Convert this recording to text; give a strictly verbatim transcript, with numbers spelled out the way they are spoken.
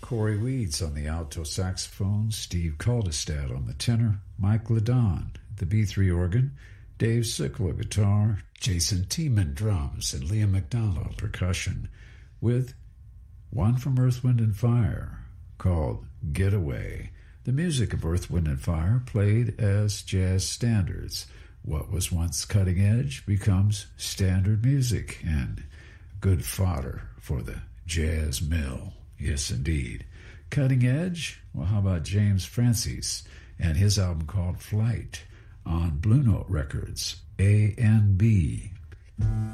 Corey Weeds on the alto saxophone, Steve Caldestad on the tenor, Mike Ladon at the B three organ, Dave Sickler guitar, Jason Tiemann drums, and Liam McDonald percussion, with one from Earth, Wind and Fire called Getaway. The music of Earth, Wind and Fire played as jazz standards. What was once cutting edge becomes standard music and good fodder for the jazz mill. Yes, indeed. Cutting edge? Well, how about James Francis and his album called Flight on Blue Note Records, A and B.